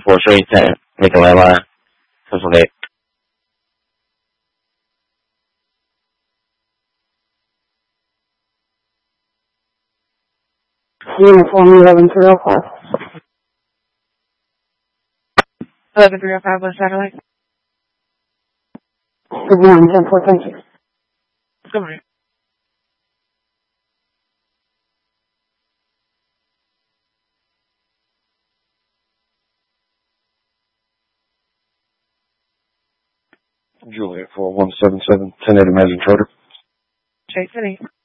4ช่วยแจ้งเรียกเอาไว้ว่าทำสำเร็จ Uniform 11305. 11305 West Satellite. Good morning, 10-4, thank you. Good morning. Juliet 4177, 10-8 Imagine Charter. Chase City.